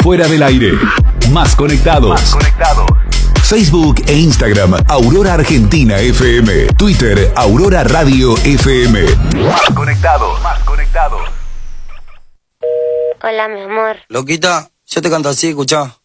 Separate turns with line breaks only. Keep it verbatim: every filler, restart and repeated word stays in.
Fuera del aire. Más conectados.
Más conectados.
Facebook e Instagram, Aurora Argentina F M. Twitter, Aurora Radio F M.
Más conectados. Más conectados.
Hola, mi amor.
Loquita, yo te canto así, escuchá.